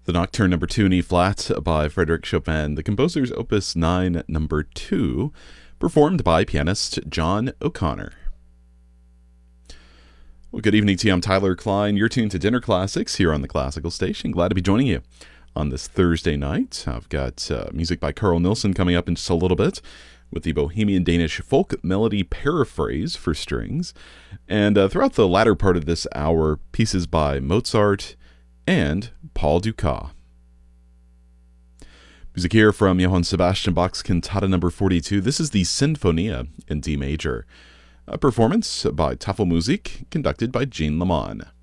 The Nocturne number 2 in E flat by Frédéric Chopin, the composer's Opus 9 number 2, performed by pianist John O'Connor. Well, good evening to you. I'm Tyler Klein. You're tuned to Dinner Classics here on the Classical Station. Glad to be joining you on this Thursday night. I've got music by Carl Nielsen coming up in just a little bit with the Bohemian Danish folk melody paraphrase for strings. And throughout the latter part of this hour, pieces by Mozart and Paul Dukas. Music here from Johann Sebastian Bach's Cantata number 42. This is the Sinfonia in D major. A performance by Tafelmusik, conducted by Jean Lamont.